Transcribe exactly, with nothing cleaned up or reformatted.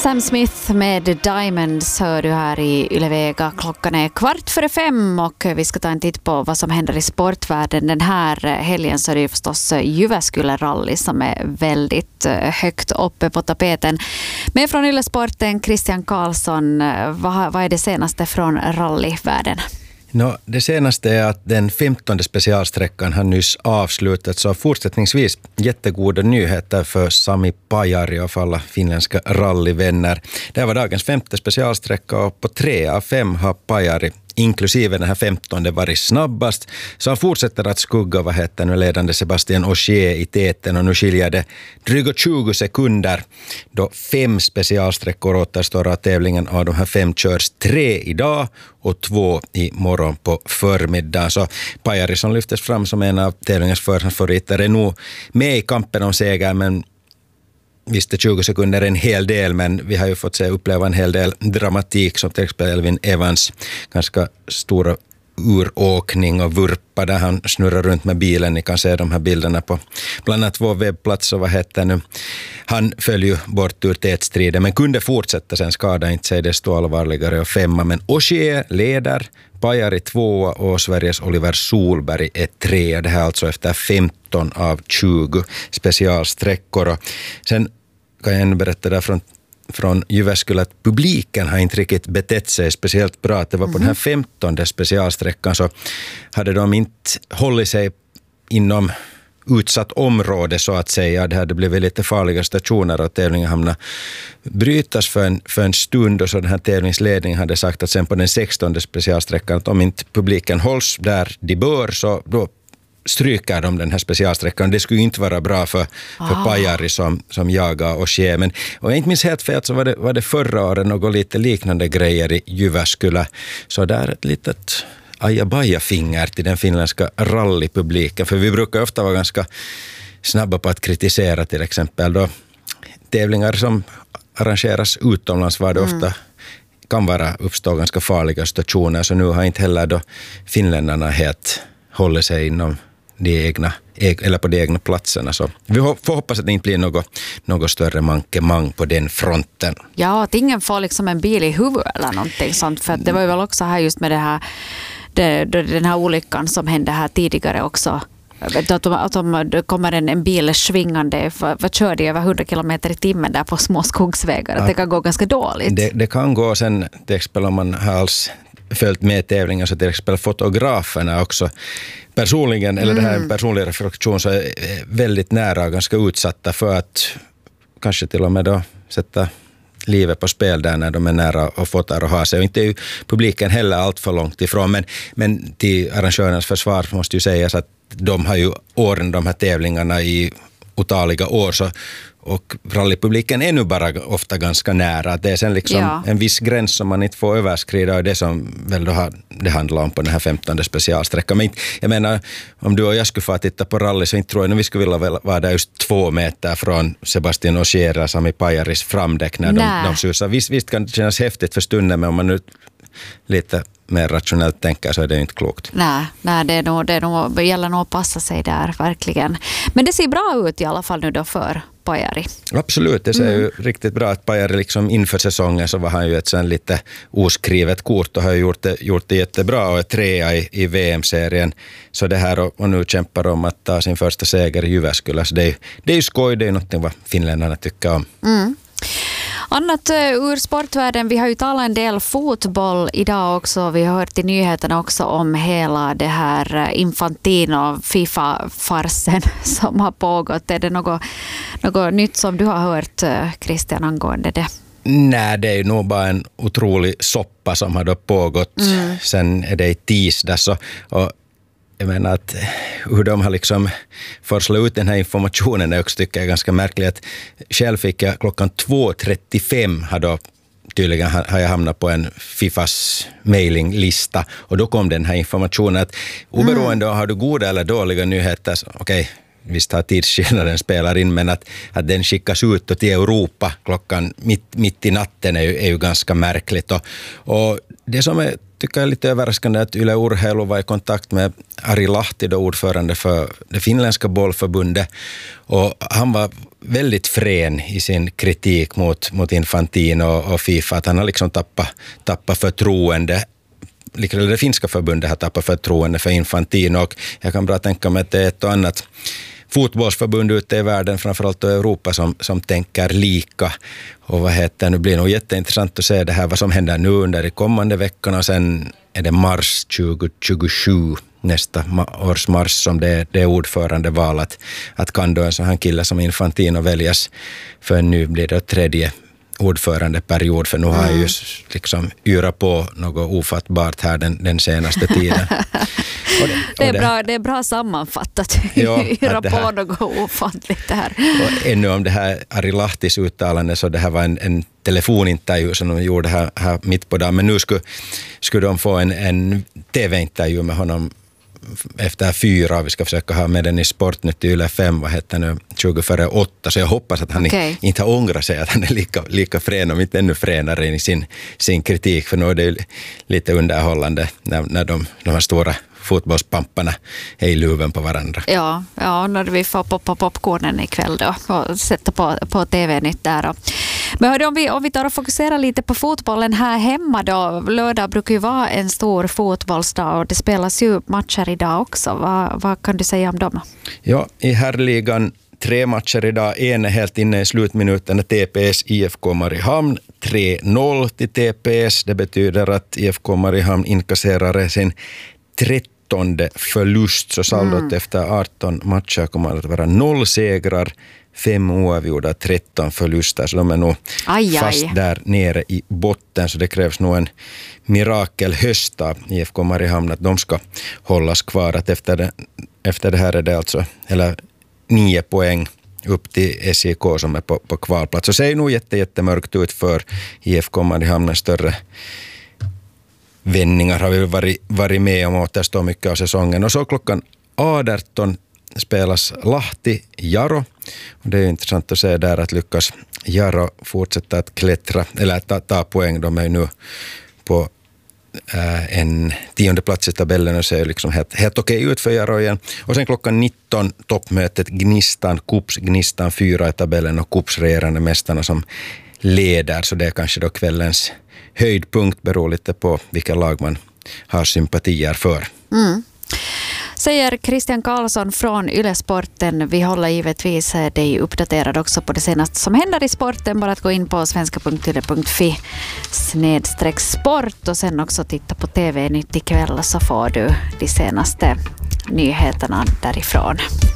Sam Smith med Diamonds hör du här i Ylevega. Klockan är kvart före fem och vi ska ta en titt på vad som händer i sportvärlden. Den här helgen så är det ju förstås Jyväskylä rally som är väldigt högt uppe på tapeten. Men från Yle-sporten, Christian Karlsson, vad, vad är det senaste från rallyvärlden? No, det senaste är att den femtonde specialsträckan har nyss avslutats, så fortsättningsvis jättegoda nyheter för Sami Pajari och för alla finländska rallyvänner. Det här var dagens femte specialsträcka och på tre av fem har Pajari, inklusive den här femtonde, varit snabbast. Så han fortsätter att skugga, vad heter nu, ledande Sebastian Ogier i täten, och nu skiljer det drygt tjugo sekunder då fem specialsträckor återstår av tävlingen. Av de här fem körs tre idag och två i morgon på förmiddag. Så Pajari, som lyftes fram som en av tävlingens förhandsfavoriter, är nog med i kampen om seger, men visst är tjugo sekunder en hel del, men vi har ju fått se uppleva en hel del dramatik, som till exempel Elvin Evans ganska stora uråkning och vurpa där han snurrar runt med bilen. Ni kan se de här bilderna på bland annat vår webbplats, och vad heter nu. Han föll ju bort ur tätstriden men kunde fortsätta, sen skada inte sig desto allvarligare och femma. Men Ogier leder, Pajari tvåa och Sveriges Oliver Solberg är trea. Det här alltså efter femton av tjugo specialsträckor. Och sen kan jag ännu berätta där från från Jyväskylä att publiken har inte riktigt betett sig speciellt bra. Det var på mm. den här femtonde specialsträckan så hade de inte hållit sig inom utsatt område så att säga. Det hade blivit lite farliga stationer och tävlingen hamnade brytas för en, för en stund, och så den här tävlingsledningen hade sagt att sen på den sextonde specialsträckan att om inte publiken hålls där de bör, så då stryker de den här specialsträckan. Det skulle inte vara bra för, för ah. Pajari som, som jagar och sker. Men om jag inte minns helt fel så var det, var det förra året något lite liknande grejer i Jyväskylä. Så där ett litet ajabaja-finger till den finländska rallypubliken. För vi brukar ofta vara ganska snabba på att kritisera till exempel då tävlingar som arrangeras utomlands, var det mm. ofta kan vara uppstå ganska farliga stationer. Så nu har inte heller då finländarna helt håller sig inom de egna, eller på de egna platserna. Så vi får hoppas att det inte blir något, något större mankemang på den fronten. Ja, att ingen får liksom en bil i huvudet eller någonting sånt. För att det var ju väl också här just med det här, det, den här olyckan som hände här tidigare också. Att, de, att de, det kommer en, en bil svingande, för, vad kör de över hundra kilometer i timmen där på små skogsvägar. Att det kan gå ganska dåligt. Det, det kan gå sen, till exempel om man har alls följt med tävlingar, så till exempel fotograferna också personligen, eller mm. det här är en personlig reflektion, så är väldigt nära och ganska utsatta för att kanske till och med då sätta livet på spel där när de är nära och fotar och har sig. Och inte är ju publiken heller allt för långt ifrån, men, men till arrangörernas försvar måste ju sägas att de har ju åren de här tävlingarna i otaliga år, så och rallypubliken är nu bara ofta ganska nära. Det är sen liksom ja. en viss gräns som man inte får överskrida, och det som väl då har, det handlar om på den här femtonde specialsträckan. Men jag menar, om du och jag skulle få titta på rally, så inte tror jag att vi skulle vilja vara där just två meter från Sebastian Ogier och Sami Pajaris framdäck när de, de susar. Visst, visst kan det kännas häftigt för stunden, men om man nu lite mer rationellt tänker så är det inte klokt. Nej, nej det, är nog, det, är nog, det gäller nog att passa sig där, verkligen. Men det ser bra ut i alla fall nu då för Pajari. Absolut, det ser mm. ju riktigt bra att Pajari liksom inför säsongen så var han ju ett sen lite oskrivet kort och har gjort det, gjort det jättebra och är trea i, i V M-serien. Så det här och, och nu kämpar om att ta sin första seger i Jyväskylä. Så det är, det är ju skoj, det är något vad finländarna tycker om. Mm. Annat ur sportvärlden, vi har ju talat en del fotboll idag också. Vi har hört i nyheterna också om hela det här Infantino FIFA-farsen som har pågått. Är det något, något nytt som du har hört, Christian, angående det? Nej, det är ju nog bara en otrolig soppa som har då pågått. Mm. Sen är det i tisdag så, och jag menar att hur de har liksom förslagit ut den här informationen är också, tycker jag, ganska märkligt. Själv fick jag klockan två trettiofem har då tydligen har jag hamnat på en Fifas mailinglista, och då kom den här informationen att oberoende mm. har du goda eller dåliga nyheter, okej, okay, visst har tidsskillnaden spelar in, men att, att den skickas ut till Europa klockan mitt, mitt i natten är ju, är ju ganska märkligt. Och, och det som är, tycker jag är lite överraskande att Yle Urheilu var i kontakt med Ari Lahti, då ordförande för det finländska bollförbundet, och han var väldigt frän i sin kritik mot, mot Infantino och, och FIFA, att han har liksom tappat, tappat förtroende. Liksom det finska förbundet har tappat förtroende för Infantino, och jag kan bara tänka mig att det är ett och annat fotbollsförbund ute i världen, framförallt i Europa, som, som tänker lika. Och vad heter, nu blir det nog jätteintressant att se det här, vad som händer nu under de kommande veckorna, och sen är det mars tjugo tjugosju, nästa års mars, som det, det är ordförandeval, att, att kan då en sån här kille som Infantino väljas för nu blir det tredje ordförandeperiod, för nu har jag ju liksom yrat på något ofattbart här den, den senaste tiden. Och det, och det, är bra, det är bra sammanfattat. Ja, yra på här, något ofattligt här. Och ännu om det här Ari Lahtis uttalande, så det här var en, en telefonintervju som de gjorde här, här mitt på dagen, men nu skulle, skulle de få en, en tv-intervju med honom efter fyra. Vi ska försöka ha med den i Sportnytt i Yle fem, vad heter nu, tjugo före åtta, så jag hoppas att han okay. inte har ångrat sig, att han är lika, lika frän, om inte ännu fränare i sin, sin kritik, för nu är det lite underhållande när, när de, de här stora fotbollspamparna är i luven på varandra. Ja, ja, när vi får poppa popcornen ikväll då och sätta på, på tv-nytt där. Då. Men hörde, om vi, om vi tar och fokuserar lite på fotbollen här hemma då. Lördag brukar ju vara en stor fotbollsdag och det spelas ju matcher idag också. Vad, vad kan du säga om dem? Ja, i herrligan tre matcher idag. En är helt inne i slutminuten. T P S I F K Mariehamn tre noll till T P S. Det betyder att I F K Mariehamn inkasserar sin trettonde förlust, så saldot mm. efter arton matcher kommer att vara noll segrar, fem oavgjorda, tretton förluster, så de är nog aj, fast aj. där nere i botten, så det krävs nog en mirakelhöst av I F K Mariehamn att de ska hållas kvar. Att efter, det, efter det här är det alltså eller nio poäng upp till S I K som är på, på kvalplats. Så det ser nog jätte, jättemörkt ut för I F K Mariehamn. Större vändningar har vi varit, varit med om, och återstår mycket av säsongen. Och så klockan arton spelas Lahti Jaro. Och det är intressant att se där att lyckas Jaro fortsätta att klättra, eller ta, ta poäng. De är nu på äh, en tionde plats i tabellen och ser liksom helt, helt okej ut för Jaro igen. Och sen klockan nitton toppmötet Gnistan, Kups, Gnistan fyra i tabellen och Kups regerande mästarna som leder, så det är kanske då kvällens höjdpunkt, beror lite på vilka lag man har sympatier för. Mm. Säger Christian Karlsson från Yle Sporten. Vi håller givetvis dig uppdaterad också på det senaste som händer i sporten. Bara att gå in på svenska punkt yle punkt fi snedstreck sport och sen också titta på T V-nytt ikväll, så får du de senaste nyheterna därifrån.